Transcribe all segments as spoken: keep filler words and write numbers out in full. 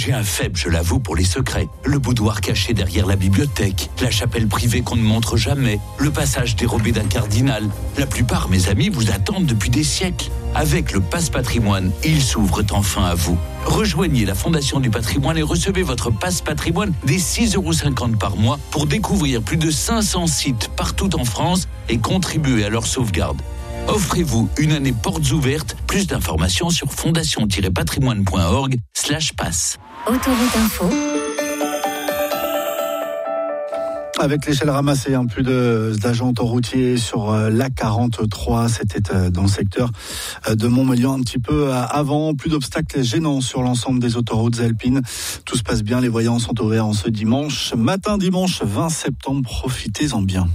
J'ai un faible, je l'avoue, pour les secrets. Le boudoir caché derrière la bibliothèque, la chapelle privée qu'on ne montre jamais, le passage dérobé d'un cardinal. La plupart, mes amis, vous attendent depuis des siècles. Avec le Passe Patrimoine, ils s'ouvrent enfin à vous. Rejoignez la Fondation du Patrimoine et recevez votre Passe Patrimoine dès six euros cinquante par mois pour découvrir plus de cinq cents sites partout en France et contribuer à leur sauvegarde. Offrez-vous une année portes ouvertes. Plus d'informations sur fondation-patrimoine.org slash passe. Autoroute Info. Avec l'échelle ramassée, hein, plus de, d'agents autoroutiers sur euh, l'A quarante-trois, c'était euh, dans le secteur euh, de Montmélian un petit peu euh, avant. Plus d'obstacles gênants sur l'ensemble des autoroutes alpines. Tout se passe bien, les voyants sont ouverts en ce dimanche. Matin dimanche vingt septembre, profitez-en bien.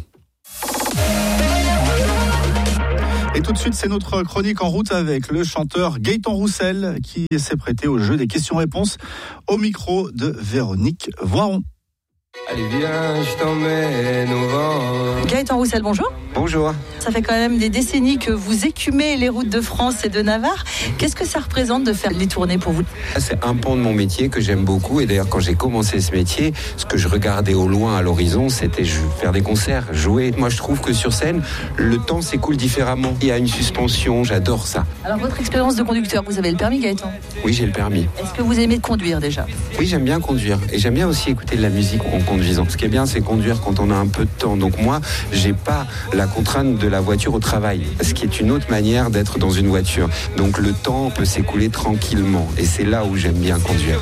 Et tout de suite, c'est notre chronique en route avec le chanteur Gaëtan Roussel qui s'est prêté au jeu des questions-réponses au micro de Véronique Voiron. Allez viens, je t'emmène au vent. Gaëtan Roussel, bonjour. Bonjour. Ça fait quand même des décennies que vous écumez les routes de France et de Navarre. Qu'est-ce que ça représente de faire les tournées pour vous ? C'est un pan de mon métier que j'aime beaucoup. Et d'ailleurs, quand j'ai commencé ce métier, ce que je regardais au loin, à l'horizon, c'était faire des concerts, jouer. Moi, je trouve que sur scène, le temps s'écoule différemment. Il y a une suspension, j'adore ça. Alors, votre expérience de conducteur, vous avez le permis, Gaëtan ? Oui, j'ai le permis. Est-ce que vous aimez conduire déjà ? Oui, j'aime bien conduire. Et j'aime bien aussi écouter de la musique en conduisant. Ce qui est bien, c'est conduire quand on a un peu de temps. Donc moi, j'ai pas la contrainte de la voiture au travail, ce qui est une autre manière d'être dans une voiture. Donc le temps peut s'écouler tranquillement. Et c'est là où j'aime bien conduire.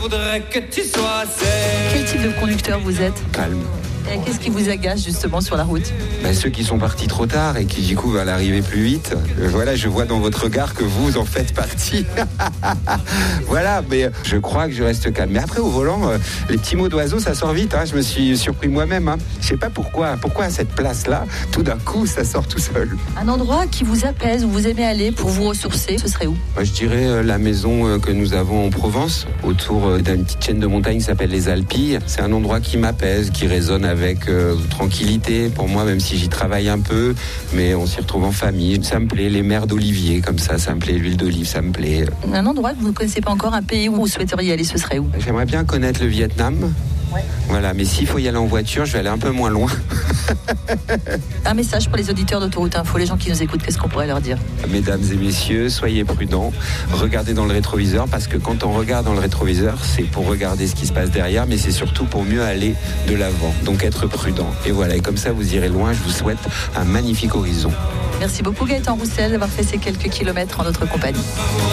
Quel type de conducteur vous êtes ? Calme. Et qu'est-ce qui vous agace justement sur la route ? Ben, ceux qui sont partis trop tard et qui du coup veulent arriver plus vite. Euh, voilà, je vois dans votre regard que vous en faites partie. Voilà, mais je crois que je reste calme. Mais après au volant, euh, les petits mots d'oiseau, ça sort vite. Hein. Je me suis surpris moi-même. Hein. Je sais pas pourquoi. Pourquoi à cette place-là, tout d'un coup, ça sort tout seul. Un endroit qui vous apaise, où vous aimez aller pour vous ressourcer, ce serait où ? Moi, je dirais euh, la maison euh, que nous avons en Provence, autour euh, d'une petite chaîne de montagnes qui s'appelle les Alpilles. C'est un endroit qui m'apaise, qui résonne avec avec euh, tranquillité pour moi, même si j'y travaille un peu, mais on s'y retrouve en famille. Ça me plaît, les mers d'olivier comme ça, ça me plaît, l'huile d'olive, ça me plaît. Un endroit que vous ne connaissez pas encore, un pays où vous souhaiteriez aller, ce serait où ? J'aimerais bien connaître le Vietnam. Ouais. Voilà, mais s'il faut y aller en voiture, je vais aller un peu moins loin. Un message pour les auditeurs d'Autoroute Info, les gens qui nous écoutent, qu'est-ce qu'on pourrait leur dire ? Mesdames et messieurs, soyez prudents, regardez dans le rétroviseur, parce que quand on regarde dans le rétroviseur, c'est pour regarder ce qui se passe derrière, mais c'est surtout pour mieux aller de l'avant, donc être prudent. Et voilà, et comme ça vous irez loin, je vous souhaite un magnifique horizon. Merci beaucoup Gaëtan Roussel d'avoir fait ces quelques kilomètres en notre compagnie.